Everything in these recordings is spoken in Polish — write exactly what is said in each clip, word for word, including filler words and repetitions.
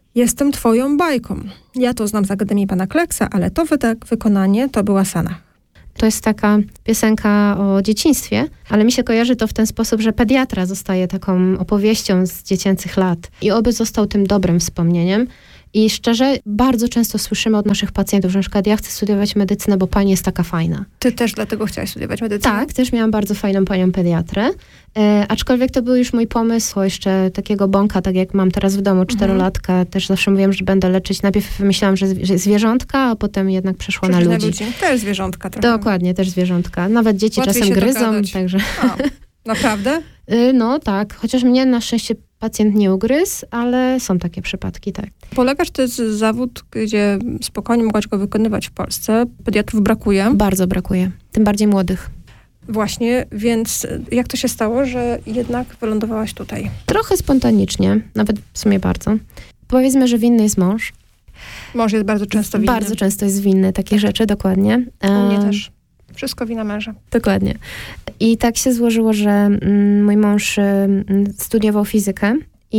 Jestem twoją bajką. Ja to znam z Akademii Pana Kleksa, ale to wy- wykonanie to była Sana. To jest taka piosenka o dzieciństwie, ale mi się kojarzy to w ten sposób, że pediatra zostaje taką opowieścią z dziecięcych lat i oby został tym dobrym wspomnieniem. I szczerze, bardzo często słyszymy od naszych pacjentów, że na przykład ja chcę studiować medycynę, bo pani jest taka fajna. Ty też dlatego chciałaś studiować medycynę? Tak, też miałam bardzo fajną panią pediatrę. E, aczkolwiek to był już mój pomysł, jeszcze takiego bąka, tak jak mam teraz w domu, czterolatka. Mhm. Też zawsze mówiłam, że będę leczyć. Najpierw myślałam, że zwierzątka, a potem jednak przeszła na ludzi. ludzi. Też zwierzątka trochę. Dokładnie, też zwierzątka. Nawet dzieci Łatwiej czasem gryzą, dogadać. także... A, naprawdę? y, no tak, chociaż mnie na szczęście pacjent nie ugryzł, ale są takie przypadki, tak. Polekarz to jest zawód, gdzie spokojnie mogłaś go wykonywać w Polsce. Pediatrów brakuje. Bardzo brakuje, tym bardziej młodych. Właśnie, więc jak to się stało, że jednak wylądowałaś tutaj? Trochę spontanicznie, nawet w sumie bardzo. Powiedzmy, że winny jest mąż. Mąż jest bardzo często winny. Bardzo często jest winny takie rzeczy, dokładnie. U mnie też. Wszystko wina męża. Dokładnie. I tak się złożyło, że mm, mój mąż y, studiował fizykę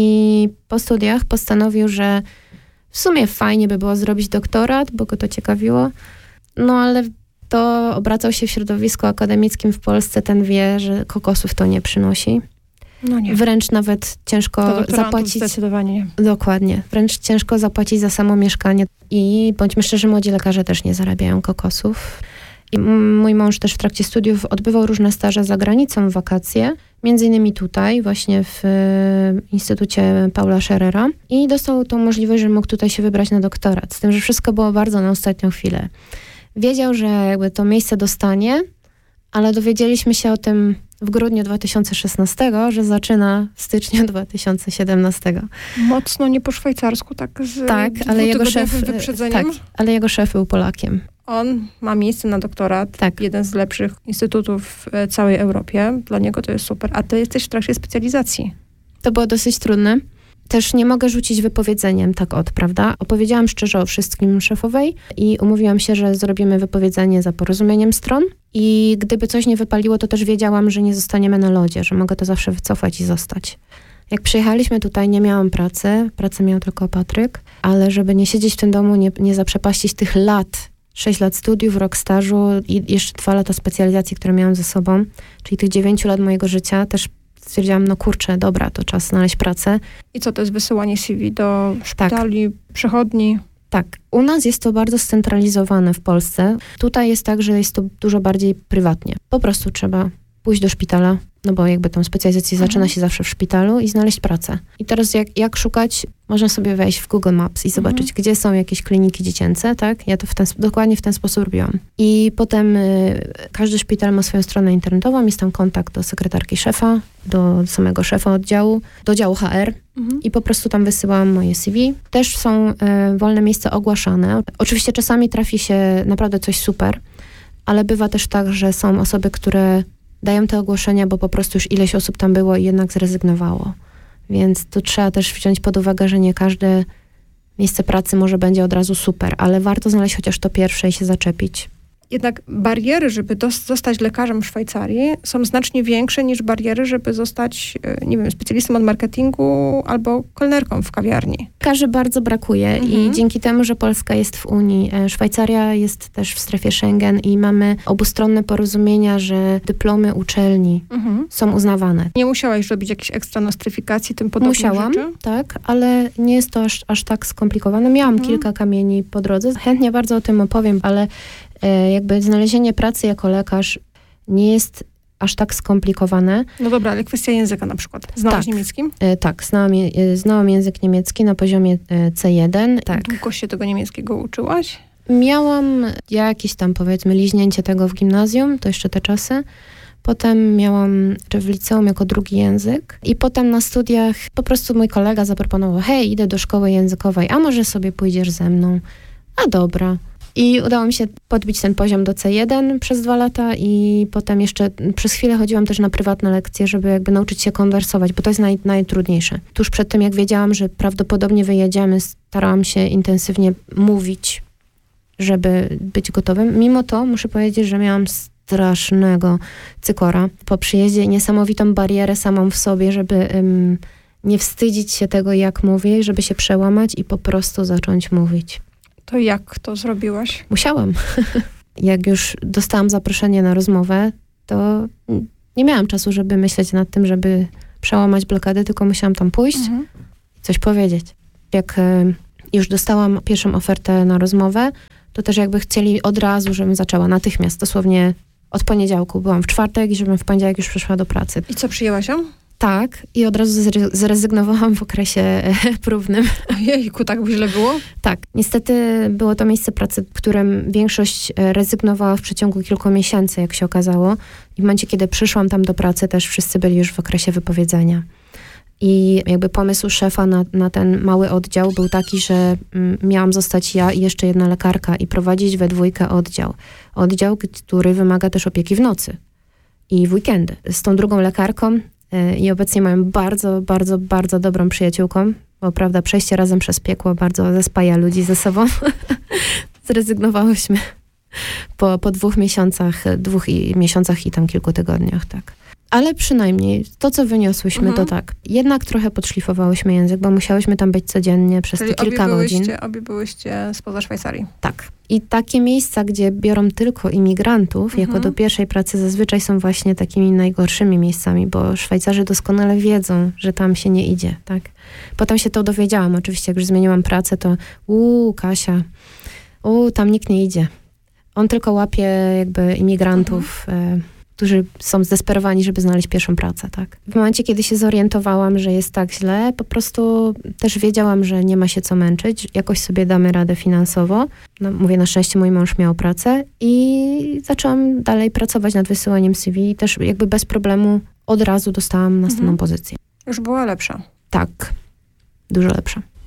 i po studiach postanowił, że w sumie fajnie by było zrobić doktorat, bo go to ciekawiło. No ale to obracał się w środowisku akademickim w Polsce, ten wie, że kokosów to nie przynosi. No nie. Wręcz nawet ciężko zapłacić. Zdecydowanie nie. Dokładnie. Wręcz ciężko zapłacić za samo mieszkanie. I bądźmy szczerzy, młodzi lekarze też nie zarabiają kokosów. I mój mąż też w trakcie studiów odbywał różne staże za granicą w wakacje, między innymi tutaj, właśnie w Instytucie Paula Scherera i dostał tą możliwość, że mógł tutaj się wybrać na doktorat, z tym, że wszystko było bardzo na ostatnią chwilę. Wiedział, że jakby to miejsce dostanie, ale dowiedzieliśmy się o tym w grudniu dwa tysiące szesnastego, że zaczyna w styczniu dwa tysiące siedemnastego. Mocno nie po szwajcarsku, tak z tak, ale jego szef, wyprzedzeniem. tak, ale jego szef był Polakiem. On ma miejsce na doktorat, tak. Jeden z lepszych instytutów w całej Europie. Dla niego to jest super. A ty jesteś w trakcie specjalizacji. To było dosyć trudne. Też nie mogę rzucić wypowiedzeniem tak od, prawda? Opowiedziałam szczerze o wszystkim szefowej i umówiłam się, że zrobimy wypowiedzenie za porozumieniem stron. I gdyby coś nie wypaliło, to też wiedziałam, że nie zostaniemy na lodzie, że mogę to zawsze wycofać i zostać. Jak przyjechaliśmy tutaj, nie miałam pracy. Pracę miał tylko Patryk. Ale żeby nie siedzieć w tym domu, nie, nie zaprzepaścić tych lat, sześć lat studiów, rok stażu i jeszcze dwa lata specjalizacji, które miałam ze sobą, czyli tych dziewięciu lat mojego życia, też stwierdziłam, no kurczę, dobra, to czas znaleźć pracę. I co, to jest wysyłanie C V do szpitali, tak. Przychodni? Tak. U nas jest to bardzo scentralizowane w Polsce. Tutaj jest tak, że jest to dużo bardziej prywatnie. Po prostu trzeba pójść do szpitala, no bo jakby tą specjalizację mhm. zaczyna się zawsze w szpitalu i znaleźć pracę. I teraz jak, jak szukać, można sobie wejść w Google Maps i zobaczyć, mhm. gdzie są jakieś kliniki dziecięce, tak? Ja to w ten, dokładnie w ten sposób robiłam. I potem y, każdy szpital ma swoją stronę internetową, jest tam kontakt do sekretarki szefa, do samego szefa oddziału, do działu H R mhm. i po prostu tam wysyłam moje C V. Też są y, wolne miejsca ogłaszane. Oczywiście czasami trafi się naprawdę coś super, ale bywa też tak, że są osoby, które dają te ogłoszenia, bo po prostu już ileś osób tam było i jednak zrezygnowało. Więc tu trzeba też wziąć pod uwagę, że nie każde miejsce pracy może będzie od razu super, ale warto znaleźć chociaż to pierwsze i się zaczepić. Jednak bariery, żeby dos- zostać lekarzem w Szwajcarii są znacznie większe niż bariery, żeby zostać, nie wiem, specjalistą od marketingu albo kelnerką w kawiarni. Lekarzy bardzo brakuje mhm. i dzięki temu, że Polska jest w Unii, Szwajcaria jest też w strefie Schengen i mamy obustronne porozumienia, że dyplomy uczelni mhm. są uznawane. Nie musiałaś robić jakiejś ekstra nostryfikacji, tym podobnych Musiałam, rzeczy? tak, ale nie jest to aż, aż tak skomplikowane. Miałam mhm. kilka kamieni po drodze. Chętnie bardzo o tym opowiem, ale jakby znalezienie pracy jako lekarz nie jest aż tak skomplikowane. No dobra, ale kwestia języka na przykład. Znałaś tak. niemieckim? E, tak, znałam, e, znałam język niemiecki na poziomie e, C jeden. Tak. Długo się tego niemieckiego uczyłaś? Miałam jakieś tam, powiedzmy, liźnięcie tego w gimnazjum, to jeszcze te czasy. Potem miałam w liceum jako drugi język i potem na studiach po prostu mój kolega zaproponował, hej, idę do szkoły językowej, a może sobie pójdziesz ze mną? A dobra. I udało mi się podbić ten poziom do C jeden przez dwa lata i potem jeszcze przez chwilę chodziłam też na prywatne lekcje, żeby jakby nauczyć się konwersować, bo to jest naj, najtrudniejsze. Tuż przed tym, jak wiedziałam, że prawdopodobnie wyjedziemy, starałam się intensywnie mówić, żeby być gotowym. Mimo to muszę powiedzieć, że miałam strasznego cykora po przyjeździe i niesamowitą barierę samą w sobie, żeby um, nie wstydzić się tego, jak mówię, żeby się przełamać i po prostu zacząć mówić. To jak to zrobiłaś? Musiałam. Jak już dostałam zaproszenie na rozmowę, to nie miałam czasu, żeby myśleć nad tym, żeby przełamać blokadę, tylko musiałam tam pójść mhm. i coś powiedzieć. Jak y, już dostałam pierwszą ofertę na rozmowę, to też jakby chcieli od razu, żebym zaczęła natychmiast, dosłownie od poniedziałku. Byłam w czwartek i żebym w poniedziałek już przyszła do pracy. I co, przyjęłaś ją? Tak, i od razu zrezygnowałam w okresie próbnym. Ojejku, tak źle było? Tak, niestety było to miejsce pracy, w którym większość rezygnowała w przeciągu kilku miesięcy, jak się okazało. I w momencie, kiedy przyszłam tam do pracy, też wszyscy byli już w okresie wypowiedzenia. I jakby pomysł szefa na, na ten mały oddział był taki, że mm, miałam zostać ja i jeszcze jedna lekarka i prowadzić we dwójkę oddział. Oddział, który wymaga też opieki w nocy i w weekendy. Z tą drugą lekarką yy, i obecnie moją bardzo, bardzo, bardzo dobrą przyjaciółką, bo prawda, przejście razem przez piekło bardzo zespaja ludzi ze sobą. Zrezygnowałyśmy po, po dwóch miesiącach, dwóch i, miesiącach i tam kilku tygodniach, tak. Ale przynajmniej to, co wyniosłyśmy, mhm. to tak. Jednak trochę podszlifowałyśmy język, bo musiałyśmy tam być codziennie przez Czyli te kilka obie byłyście, godzin. obie byłyście spoza Szwajcarii. Tak. I takie miejsca, gdzie biorą tylko imigrantów, mhm. jako do pierwszej pracy, zazwyczaj są właśnie takimi najgorszymi miejscami, bo Szwajcarzy doskonale wiedzą, że tam się nie idzie, tak? Potem się to dowiedziałam. Oczywiście, jak już zmieniłam pracę, to uuu, Kasia, uuu, tam nikt nie idzie. On tylko łapie jakby imigrantów, mhm. e, którzy są zdesperowani, żeby znaleźć pierwszą pracę, tak. W momencie, kiedy się zorientowałam, że jest tak źle, po prostu też wiedziałam, że nie ma się co męczyć, jakoś sobie damy radę finansowo. No, mówię, na szczęście mój mąż miał pracę i zaczęłam dalej pracować nad wysyłaniem C V i też jakby bez problemu od razu dostałam następną mhm. pozycję. Już była lepsza. Tak, dużo lepsza.